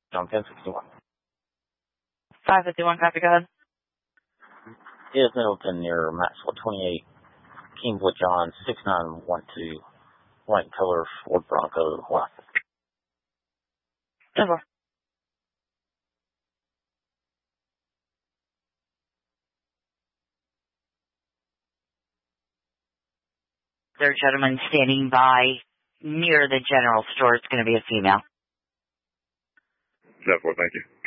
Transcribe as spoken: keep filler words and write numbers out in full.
on ten sixty-one. five fifty-one, copy, go ahead. Is Middleton near Maxwell twenty-eight, Kingswood John six nine one two, white color Ford Bronco, white. ten four. There, gentlemen standing by near the general store. It's going to be a female. ten four, thank you.